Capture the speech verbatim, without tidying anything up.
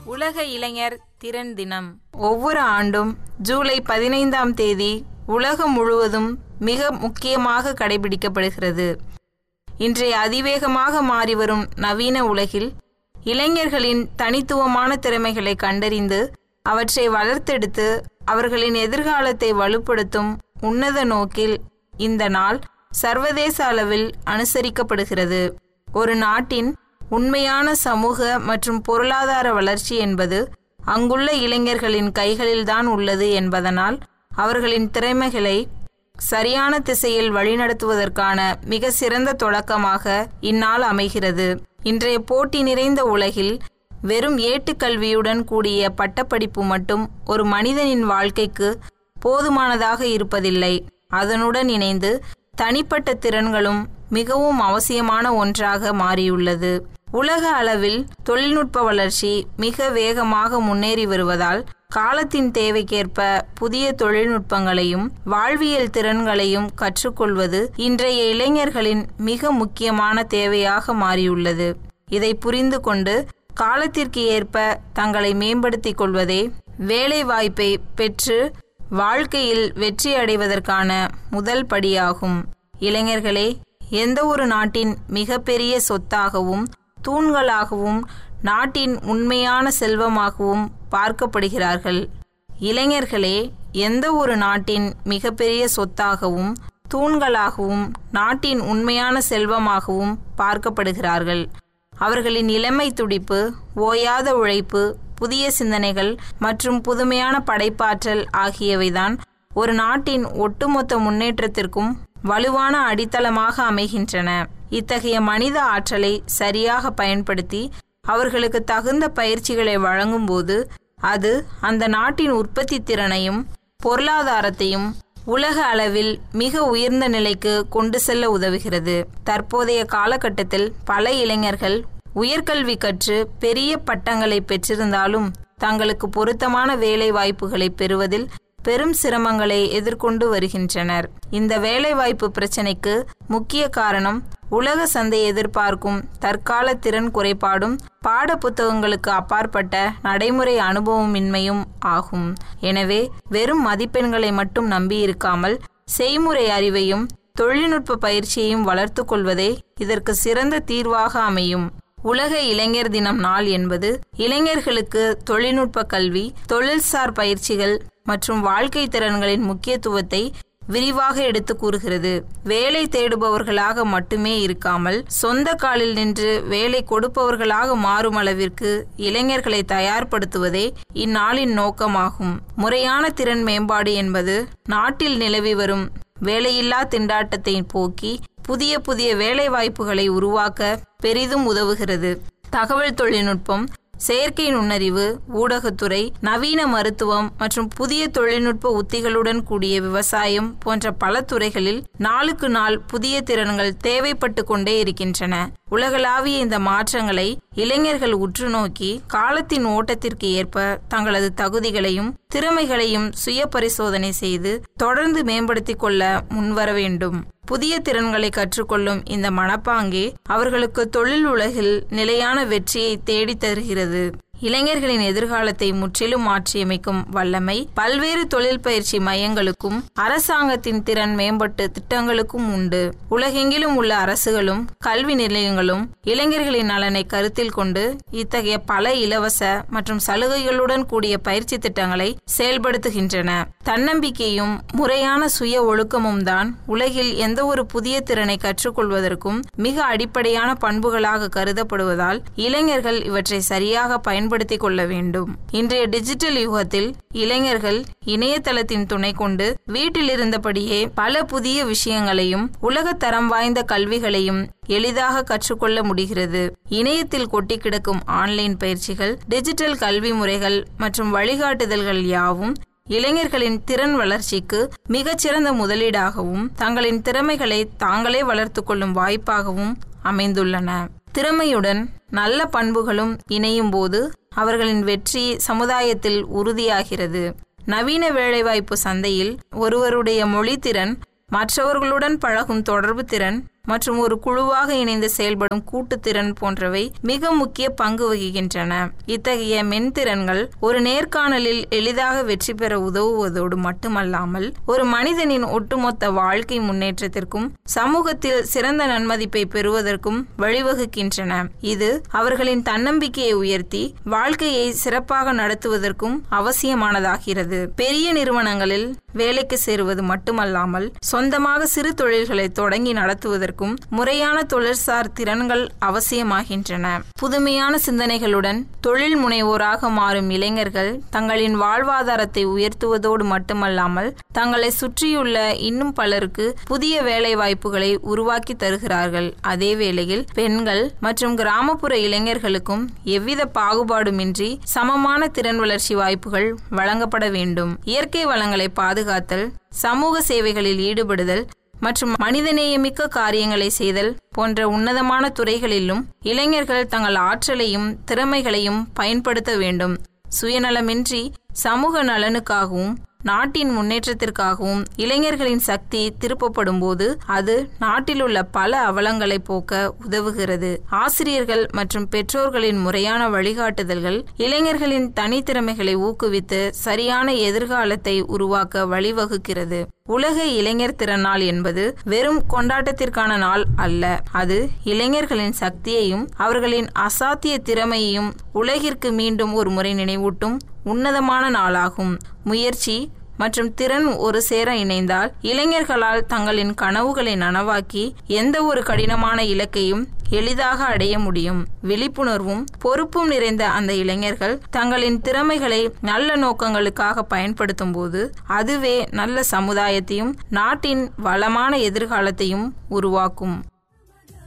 உலக இளைஞர் திறன் தினம் ஒவ்வொரு ஆண்டும் ஜூலை பதினைந்தாம் தேதி உலகம் முழுவதும் மிக முக்கியமாக கடைபிடிக்கப்படுகிறது. இன்றைய அதிவேகமாக மாறிவரும் நவீன உலகில் இளைஞர்களின் தனித்துவமான திறமைகளை கண்டறிந்து அவற்றை வளர்த்தெடுத்து அவர்களின் எதிர்காலத்தை வலுப்படுத்தும் உன்னத நோக்கில் இந்த நாள் சர்வதேச அளவில் அனுசரிக்கப்படுகிறது. ஒரு நாட்டின் உண்மையான சமூக மற்றும் பொருளாதார வளர்ச்சி என்பது அங்குள்ள இளைஞர்களின் கைகளில்தான் உள்ளது என்பதனால் அவர்களின் திறமைகளை சரியான திசையில் வழிநடத்துவதற்கான மிக சிறந்த தொடக்கமாக இந்நாள் அமைகிறது. இன்றைய போட்டி நிறைந்த உலகில் வெறும் ஏட்டுக்கல்வியுடன் கூடிய பட்டப்படிப்பு மட்டும் ஒரு மனிதனின் வாழ்க்கைக்கு போதுமானதாக இருப்பதில்லை. அதனுடன் இணைந்து தனிப்பட்ட திறன்களும் மிகவும் அவசியமான ஒன்றாக மாறியுள்ளது. உலக அளவில் தொழில்நுட்ப வளர்ச்சி மிக வேகமாக முன்னேறி வருவதால் காலத்தின் தேவைக்கேற்ப புதிய தொழில்நுட்பங்களையும் வாழ்வியல் திறன்களையும் கற்றுக்கொள்வது இன்றைய இளைஞர்களின் மிக முக்கியமான தேவையாக மாறியுள்ளது. இதை புரிந்து கொண்டு காலத்திற்கு ஏற்ப தங்களை மேம்படுத்திக் கொள்வதே வேலை வாய்ப்பை பெற்று வாழ்க்கையில் வெற்றி அடைவதற்கான முதல் படியாகும். இளைஞர்களே எந்த ஒரு நாட்டின் மிகப்பெரிய சொத்தாகவும் தூண்களாகவும் நாட்டின் உண்மையான செல்வமாகவும் பார்க்கப்படுகிறார்கள். இளைஞர்களே எந்த ஒரு நாட்டின் மிகப்பெரிய சொத்தாகவும் தூண்களாகவும் நாட்டின் உண்மையான செல்வமாகவும் பார்க்கப்படுகிறார்கள். அவர்களின் இளமை துடிப்பு, ஓயாத உழைப்பு, புதிய சிந்தனைகள் மற்றும் புதுமையான படைப்பாற்றல் ஆகியவைதான் ஒரு நாட்டின் ஒட்டுமொத்த முன்னேற்றத்திற்கும் வலுவான அடித்தளமாக அமைகின்றன. இத்தகைய மனித ஆற்றலை சரியாக பயன்படுத்தி அவர்களுக்கு தகுந்த பயிற்சிகளை வழங்கும்போது அது அந்த நாட்டின் உற்பத்தி திறனையும் பொருளாதாரத்தையும் உலக அளவில் மிக உயர்ந்த நிலைக்கு கொண்டு செல்ல உதவுகிறது. தற்போதைய காலகட்டத்தில் பல இளைஞர்கள் உயர்கல்வி கற்று பெரிய பட்டங்களை பெற்றிருந்தாலும் தங்களுக்கு பொருத்தமான வேலை வாய்ப்புகளை பெறுவதில் பெரும் சிரமங்களை எதிர்கொண்டு வருகின்றனர். இந்த வேலைவாய்ப்பு பிரச்சினைக்கு முக்கிய காரணம் உலக சந்தை எதிர்பார்க்கும் தற்கால திறன் குறைபாடும் பாட புத்தகங்களுக்கு அப்பாற்பட்ட நடைமுறை அனுபவமின்மையும் ஆகும். எனவே வெறும் மதிப்பெண்களை மட்டும் நம்பியிருக்காமல் செய்முறை அறிவையும் தொழில்நுட்ப பயிற்சியையும் வளர்த்து கொள்வதே இதற்கு சிறந்த தீர்வாக அமையும். உலக இளைஞர் தினம் நாள் என்பது இளைஞர்களுக்கு தொழில்நுட்ப கல்வி, தொழில்சார் பயிற்சிகள் மற்றும் வாழ்க்கை திறன்களின் முக்கியத்துவத்தை விரிவாக எடுத்து கூறுகிறது. வேலை தேடுபவர்களாக மட்டுமே இருக்காமல் சொந்த காலில் நின்று வேலை கொடுப்பவர்களாக மாறும் அளவிற்கு இளைஞர்களை தயார்படுத்துவதே இந்நாளின் நோக்கமாகும். முறையான திறன் மேம்பாடு என்பது நாட்டில் நிலவி வரும் வேலையில்லா திண்டாட்டத்தை போக்கி புதிய புதிய வேலை வாய்ப்புகளை உருவாக்க பெரிதும் உதவுகிறது. தகவல் தொழில்நுட்பம், செயற்கை நுண்ணறிவு, ஊடகத்துறை, நவீன மருத்துவம் மற்றும் புதிய தொழில்நுட்ப உத்திகளுடன் கூடிய விவசாயம் போன்ற பல துறைகளில் நாளுக்கு நாள் புதிய திறன்கள் தேவைப்பட்டு கொண்டே இருக்கின்றன. உலகளாவிய இந்த மாற்றங்களை இளைஞர்கள் உற்று நோக்கி காலத்தின் ஓட்டத்திற்கு ஏற்ப தங்களது தகுதிகளையும் திறமைகளையும் சுய பரிசோதனை செய்து தொடர்ந்து மேம்படுத்திக் கொள்ள முன்வர வேண்டும். புதிய திறன்களை கற்றுக்கொள்ளும் இந்த மனப்பாங்கே அவர்களுக்கு தொழில் உலகில் நிலையான வெற்றியை தேடித் தருகிறது. இளைஞர்களின் எதிர்காலத்தை முற்றிலும் மாற்றியமைக்கும் வல்லமை பல்வேறு தொழில் பயிற்சி மையங்களுக்கும் அரசாங்கத்தின் திறன் மேம்பட்டு திட்டங்களுக்கும் உண்டு. உலகெங்கிலும் உள்ள அரசுகளும் கல்வி நிலையங்களும் இளைஞர்களின் நலனை கருத்தில் கொண்டு இத்தகைய பல இலவச மற்றும் சலுகைகளுடன் கூடிய பயிற்சி திட்டங்களை செயல்படுத்துகின்றன. தன்னம்பிக்கையும் முறையான சுய ஒழுக்கமும் தான் உலகில் எந்த ஒரு புதிய திறனை கற்றுக்கொள்வதற்கும் மிக அடிப்படையான பண்புகளாக கருதப்படுவதால் இளைஞர்கள் இவற்றை சரியாக பயன்படுத்த பயன்படுத்திக் கொள்ள வேண்டும். இன்றைய டிஜிட்டல் யுகத்தில் இளைஞர்கள் இணையதளத்தின் துணை கொண்டு வீட்டில் இருந்தபடியே பல புதிய விஷயங்களையும் உலக தரம் வாய்ந்த கல்விகளையும் எளிதாக கற்றுக்கொள்ள முடிகிறது. இணையத்தில் கொட்டி கிடக்கும் ஆன்லைன் பயிற்சிகள், டிஜிட்டல் கல்வி முறைகள் மற்றும் வழிகாட்டுதல்கள் யாவும் இளைஞர்களின் திறன் வளர்ச்சிக்கு மிகச்சிறந்த முதலீடாகவும் தங்களின் திறமைகளை தாங்களே வளர்த்து கொள்ளும் வாய்ப்பாகவும் அமைந்துள்ளன. திறமையுடன் நல்ல பண்புகளும் இணையும் போது அவர்களின் வெற்றி சமுதாயத்தில் உறுதியாகிறது. நவீன வேலைவாய்ப்பு சந்தையில் ஒருவருடைய மொழி திறன், மற்றவர்களுடன் பழகும் தொடர்பு திறன், மற்றும் ஒரு குழுவாக இணைந்து செயல்படும் கூட்டுத்திறன் போன்றவை மிக முக்கிய பங்கு வகிக்கின்றன. இத்தகைய மென்திறன்கள் ஒரு நேர்காணலில் எளிதாக வெற்றி பெற உதவுவதோடு மட்டுமல்லாமல் ஒரு மனிதனின் ஒட்டுமொத்த வாழ்க்கை முன்னேற்றத்திற்கும் சமூகத்தில் சிறந்த நன்மதிப்பை பெறுவதற்கும் வழிவகுக்கின்றன. இது அவர்களின் தன்னம்பிக்கையை உயர்த்தி வாழ்க்கையை சிறப்பாக நடத்துவதற்கும் அவசியமானதாகிறது. பெரிய நிறுவனங்களில் வேலைக்கு சேருவது மட்டுமல்லாமல் சொந்தமாக சிறு தொழில்களை தொடங்கி நடத்துவதற்கும் முறையான தொழிற்சார் திறன்கள் அவசியமாகின்றன. புதுமையான சிந்தனைகளுடன் தொழில் முனைவோராக மாறும் இளைஞர்கள் தங்களின் வாழ்வாதாரத்தை உயர்த்துவதோடு மட்டுமல்லாமல் தங்களை சுற்றியுள்ள இன்னும் பலருக்கு புதிய வேலை வாய்ப்புகளை உருவாக்கி தருகிறார்கள். அதே வேளையில் பெண்கள் மற்றும் கிராமப்புற இளைஞர்களுக்கும் எவ்வித பாகுபாடுமின்றி சமமான திறன் வளர்ச்சி வாய்ப்புகள் வழங்கப்பட வேண்டும். இயற்கை வளங்களை பாதுகாத்தல், சமூக சேவைகளில் ஈடுபடுதல் மற்றும் மனிதநேயமிக்க காரியங்களை செய்தல் போன்ற உன்னதமான துறைகளிலும் இளைஞர்கள் தங்கள் ஆற்றலையும் திறமைகளையும் பயன்படுத்த வேண்டும். சுயநலமின்றி சமூக நலனுக்காகவும் நாட்டின் முன்னேற்றத்திற்காகவும் இளைஞர்களின் சக்தி திருப்பப்படும் போது அது நாட்டில் உள்ள பல அவலங்களை போக்க உதவுகிறது. ஆசிரியர்கள் மற்றும் பெற்றோர்களின் முறையான வழிகாட்டுதல்கள் இளைஞர்களின் தனித்திறமைகளை ஊக்குவித்து சரியான எதிர்காலத்தை உருவாக்க வழிவகுக்கிறது. உலக இளைஞர் திறனாள் என்பது வெறும் கொண்டாட்டத்திற்கான நாள் அல்ல. அது இளைஞர்களின் சக்தியையும் அவர்களின் அசாத்திய திறமையையும் உலகிற்கு மீண்டும் ஒரு முறை நினைவூட்டும் உன்னதமான நாளாகும். முயற்சி மற்றும் திறன் ஒரு சேர இணைந்தால் இளைஞர்களால் தங்களின் கனவுகளை நனவாக்கி எந்த ஒரு கடினமான இலக்கையும் எளிதாக அடைய முடியும். விழிப்புணர்வும் பொறுப்பும் நிறைந்த அந்த இளைஞர்கள் தங்களின் திறமைகளை நல்ல நோக்கங்களுக்காக பயன்படுத்தும் போது அதுவே நல்ல சமுதாயத்தையும் நாட்டின் வளமான எதிர்காலத்தையும் உருவாக்கும்.